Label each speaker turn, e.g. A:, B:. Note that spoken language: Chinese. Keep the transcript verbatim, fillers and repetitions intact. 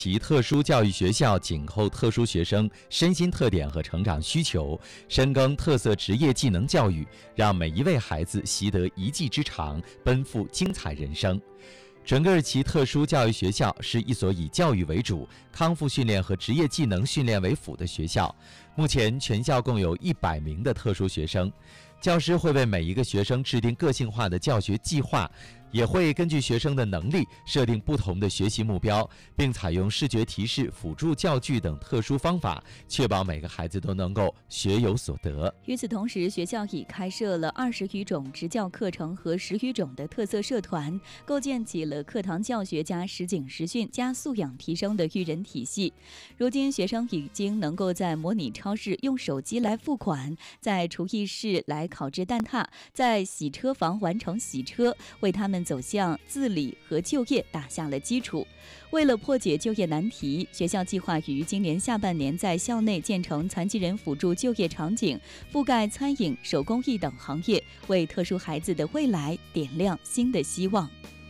A: 其特殊教育学校紧扣特殊学生身心特点和成长需求，深耕特色职业技能教育，让每一位孩子习得一技之长，奔赴精彩人生。准噶尔旗特殊教育学校是一所以教育为主、康复训练和职业技能训练为辅的学校。目前全校共有一百名的特殊学生，教师会为每一个学生制定个性化的教学计划，也会根据学生的能力设定不同的学习目标，并采用视觉提示、辅助教具等特殊方法，确保每个孩子都能够学有所得。
B: 与此同时，学校已开设了二十余种职教课程和十余种的特色社团，构建起了课堂教学加实景实训加素养提升的育人体系。如今，学生已经能够在模拟超市用手机来付款，在厨艺室来烤制蛋挞，在洗车房完成洗车，为他们走向自理和就业打下了基础。为了破解就业难题，学校计划于今年下半年在校内建成残疾人辅助就业场景，覆盖餐饮、手工艺等行业，为特殊孩子的未来点亮新的希望。